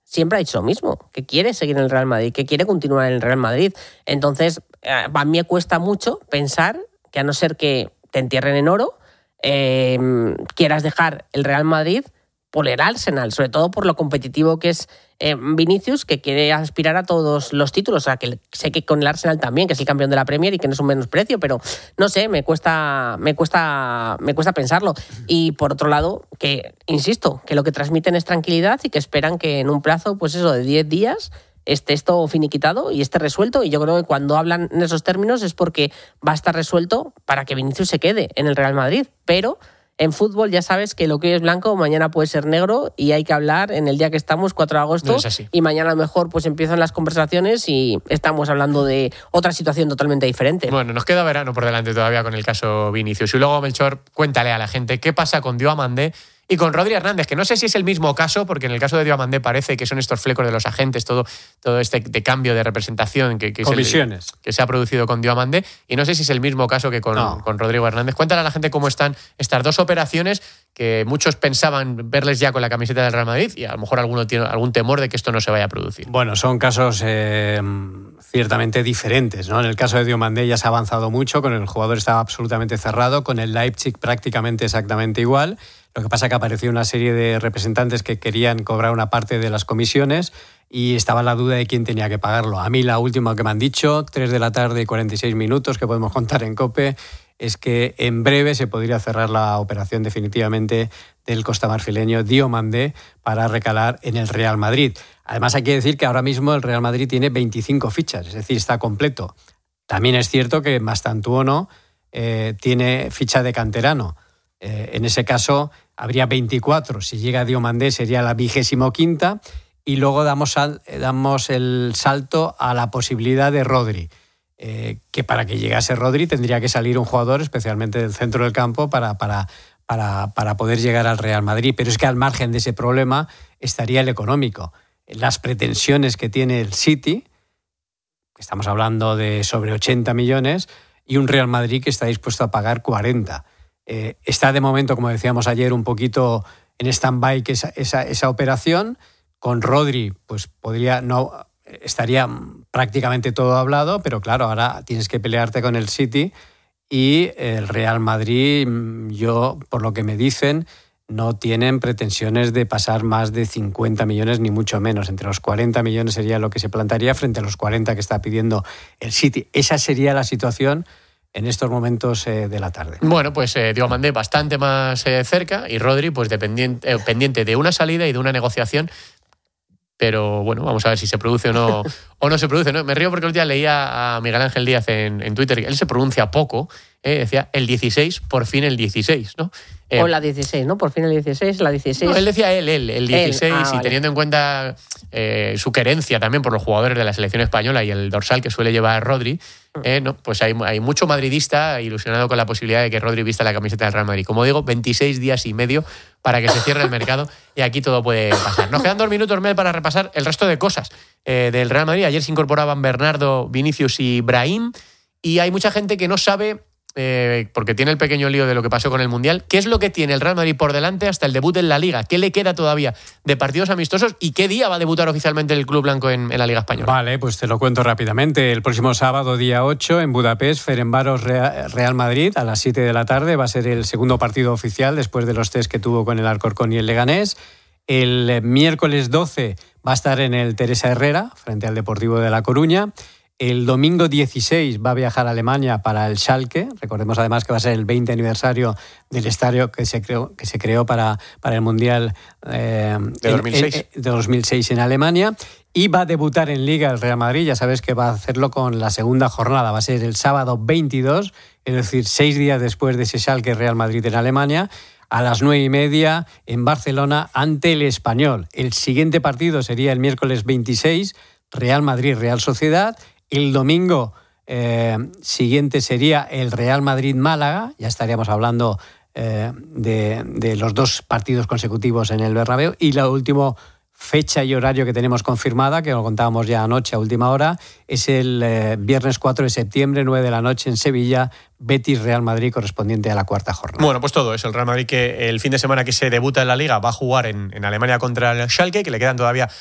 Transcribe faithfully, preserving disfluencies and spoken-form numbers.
siempre ha dicho lo mismo, que quiere seguir en el Real Madrid, que quiere continuar en el Real Madrid. Entonces, a mí me cuesta mucho pensar que, a no ser que te entierren en oro, eh, quieras dejar el Real Madrid por el Arsenal, sobre todo por lo competitivo que es eh, Vinicius, que quiere aspirar a todos los títulos. O sea, que sé que con el Arsenal también, que es el campeón de la Premier y que no es un menosprecio, pero no sé, me cuesta, me cuesta, me cuesta pensarlo. Y por otro lado, que insisto, que lo que transmiten es tranquilidad y que esperan que en un plazo, pues eso, de diez días esté esto finiquitado y esté resuelto. Y yo creo que cuando hablan en esos términos es porque va a estar resuelto para que Vinicius se quede en el Real Madrid. Pero en fútbol ya sabes que lo que hoy es blanco mañana puede ser negro y hay que hablar en el día que estamos, cuatro de agosto, no es así. Y mañana a lo mejor pues empiezan las conversaciones y estamos hablando de otra situación totalmente diferente. Bueno, nos queda verano por delante todavía con el caso Vinicius. Y luego, Melchor, cuéntale a la gente qué pasa con Diomandé y con Rodri Hernández, que no sé si es el mismo caso, porque en el caso de Diomandé parece que son estos flecos de los agentes, todo, todo este de cambio de representación que, que, es el, que se ha producido con Diomandé, y no sé si es el mismo caso que con, no. con Rodrigo Hernández. Cuéntale a la gente cómo están estas dos operaciones, que muchos pensaban verles ya con la camiseta del Real Madrid, y a lo mejor alguno tiene algún temor de que esto no se vaya a producir. Bueno, son casos eh, ciertamente diferentes, ¿no? En el caso de Diomandé ya se ha avanzado mucho, con el jugador estaba absolutamente cerrado, con el Leipzig prácticamente exactamente igual. Lo que pasa es que apareció una serie de representantes que querían cobrar una parte de las comisiones y estaba la duda de quién tenía que pagarlo. A mí la última que me han dicho, tres de la tarde y cuarenta y seis minutos, que podemos contar en COPE, es que en breve se podría cerrar la operación definitivamente del costamarfileño Diomandé para recalar en el Real Madrid. Además, hay que decir que ahora mismo el Real Madrid tiene veinticinco fichas, es decir, está completo. También es cierto que Mastantuono eh, tiene ficha de canterano. Eh, en ese caso habría veinticuatro. Si llega Diomandé sería la vigésimo quinta. Y luego damos, al, damos el salto a la posibilidad de Rodri. Eh, que para que llegase Rodri tendría que salir un jugador, especialmente del centro del campo, para, para, para, para poder llegar al Real Madrid. Pero es que al margen de ese problema estaría el económico. Las pretensiones que tiene el City, que estamos hablando de sobre ochenta millones, y un Real Madrid que está dispuesto a pagar cuarenta. Eh, está de momento, como decíamos ayer, un poquito en stand-by que esa, esa, esa operación. Con Rodri, pues podría no estaría prácticamente todo hablado, pero claro, ahora tienes que pelearte con el City y el Real Madrid, yo, por lo que me dicen, no tienen pretensiones de pasar más de cincuenta millones, ni mucho menos. Entre los cuarenta millones sería lo que se plantearía frente a los cuarenta que está pidiendo el City. Esa sería la situación en estos momentos eh, de la tarde. Bueno, pues eh, Diomandé bastante más eh, cerca y Rodri pues dependiente, eh, pendiente de una salida y de una negociación. Pero bueno, vamos a ver si se produce o no, o no se produce, ¿no? Me río porque el otro día leía a Miguel Ángel Díaz en, en Twitter, él se pronuncia poco, eh, decía el dieciséis, por fin el dieciséis, ¿no? Eh, o la dieciséis, ¿no? Por fin el dieciséis, la dieciséis. No, él decía él, él, el dieciséis, él. Ah, y vale. Teniendo en cuenta eh, su querencia también por los jugadores de la selección española y el dorsal que suele llevar Rodri, eh, no, pues hay, hay mucho madridista ilusionado con la posibilidad de que Rodri vista la camiseta del Real Madrid. Como digo, veintiséis días y medio para que se cierre el mercado y aquí todo puede pasar. Nos quedan dos minutos, Mel, para repasar el resto de cosas eh, del Real Madrid. Ayer se incorporaban Bernardo, Vinicius y Brahim y hay mucha gente que no sabe, eh, porque tiene el pequeño lío de lo que pasó con el Mundial, qué es lo que tiene el Real Madrid por delante hasta el debut en la Liga, qué le queda todavía de partidos amistosos y qué día va a debutar oficialmente el Club Blanco en, en la Liga Española. Vale, pues te lo cuento rápidamente. El próximo sábado, día ocho, en Budapest, Ferencváros Real Madrid, a las siete de la tarde, va a ser el segundo partido oficial después de los test que tuvo con el Alcorcón y el Leganés. El miércoles doce va a estar en el Teresa Herrera, frente al Deportivo de La Coruña. El domingo dieciséis va a viajar a Alemania para el Schalke. Recordemos además que va a ser el veinte aniversario del estadio que se creó, que se creó para, para el Mundial eh, de, dos mil seis. En, en, de dos mil seis en Alemania. Y va a debutar en Liga el Real Madrid. Ya sabes que va a hacerlo con la segunda jornada. Va a ser el sábado veintidós, es decir, seis días después de ese Schalke Real Madrid en Alemania, a las nueve y media en Barcelona ante el Español. El siguiente partido sería el miércoles veintiséis, Real Madrid-Real Sociedad. El domingo eh, siguiente sería el Real Madrid-Málaga. Ya estaríamos hablando eh, de, de los dos partidos consecutivos en el Bernabéu. Y la última fecha y horario que tenemos confirmada, que lo contábamos ya anoche a última hora, es el eh, viernes cuatro de septiembre, nueve de la noche en Sevilla, Betis-Real Madrid, correspondiente a la cuarta jornada. Bueno, pues todo eso. El Real Madrid que el fin de semana que se debuta en la Liga va a jugar en, en Alemania contra el Schalke, que le quedan todavía